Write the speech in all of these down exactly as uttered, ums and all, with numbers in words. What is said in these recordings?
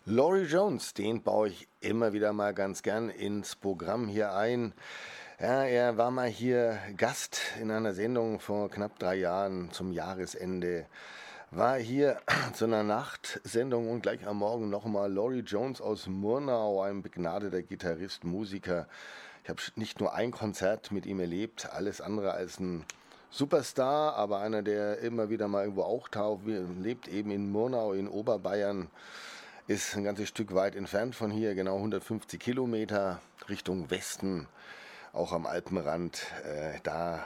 Laurie Jones, den baue ich immer wieder mal ganz gern ins Programm hier ein. Ja, er war mal hier Gast in einer Sendung vor knapp drei Jahren zum Jahresende. War hier zu einer Nachtsendung und gleich am Morgen nochmal Laurie Jones aus Murnau, ein begnadeter Gitarrist, Musiker. Ich habe nicht nur ein Konzert mit ihm erlebt, alles andere als ein Superstar, aber einer, der immer wieder mal irgendwo auch taucht, lebt eben in Murnau in Oberbayern. Ist ein ganzes Stück weit entfernt von hier, genau hundertfünfzig Kilometer Richtung Westen, auch am Alpenrand. Äh, da,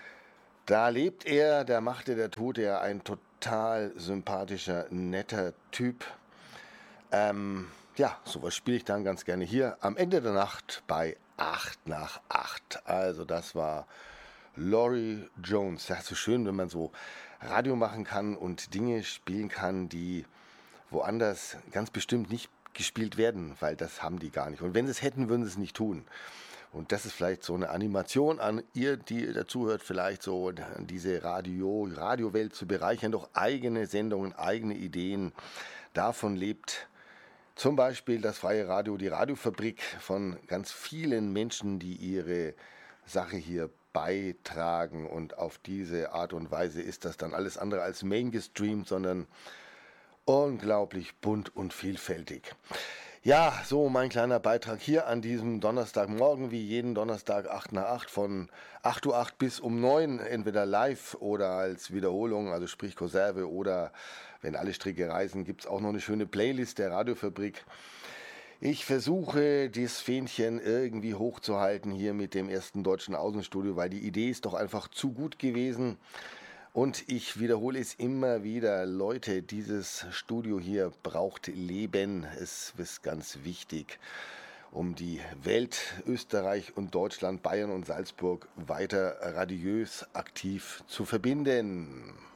da lebt er, da machte der Tote ja ein total sympathischer, netter Typ. Ähm, ja, sowas spiele ich dann ganz gerne hier am Ende der Nacht bei acht nach acht. Also das war Laurie Jones. Ja, so schön, wenn man so Radio machen kann und Dinge spielen kann, die woanders ganz bestimmt nicht gespielt werden, weil das haben die gar nicht. Und wenn sie es hätten, würden sie es nicht tun. Und das ist vielleicht so eine Animation an ihr, die dazuhört, vielleicht so diese Radio, Radiowelt zu bereichern durch eigene Sendungen, eigene Ideen. Davon lebt zum Beispiel das Freie Radio, die Radiofabrik, von ganz vielen Menschen, die ihre Sache hier beitragen. Und auf diese Art und Weise ist das dann alles andere als Main gestreamt, sondern unglaublich bunt und vielfältig. Ja, so mein kleiner Beitrag hier an diesem Donnerstagmorgen, wie jeden Donnerstag acht nach acht von acht Uhr acht bis um neun, entweder live oder als Wiederholung, also sprich Konserve, oder wenn alle Stricke reisen, gibt es auch noch eine schöne Playlist der Radiofabrik. Ich versuche, das Fähnchen irgendwie hochzuhalten hier mit dem ersten deutschen Außenstudio, weil die Idee ist doch einfach zu gut gewesen. Und ich wiederhole es immer wieder, Leute, dieses Studio hier braucht Leben. Es ist ganz wichtig, um die Welt, Österreich und Deutschland, Bayern und Salzburg weiter radiös aktiv zu verbinden.